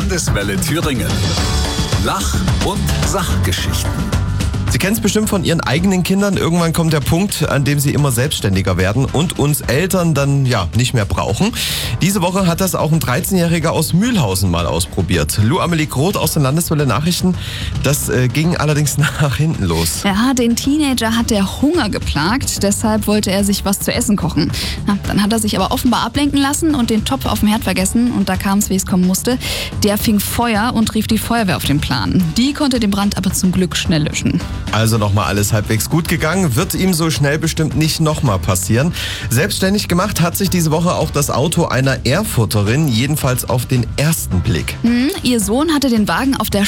Landeswelle Thüringen. Lach- und Sachgeschichten. Sie kennen es bestimmt von Ihren eigenen Kindern. Irgendwann kommt der Punkt, an dem sie immer selbstständiger werden und uns Eltern dann nicht mehr brauchen. Diese Woche hat das auch ein 13-Jähriger aus Mühlhausen mal ausprobiert. Lou Amelie Groth aus den Landeswelle Nachrichten. Das ging allerdings nach hinten los. Ja, den Teenager hat der Hunger geplagt, deshalb wollte er sich was zu essen kochen. Ja, dann hat er sich aber offenbar ablenken lassen und den Topf auf dem Herd vergessen und da kam es, wie es kommen musste. Der fing Feuer und rief die Feuerwehr auf den Plan. Die konnte den Brand aber zum Glück schnell löschen. Also nochmal alles halbwegs gut gegangen, wird ihm so schnell bestimmt nicht nochmal passieren. Selbstständig gemacht hat sich diese Woche auch das Auto einer Erfurterin, jedenfalls auf den ersten Blick. Ihr Sohn hatte den Wagen auf der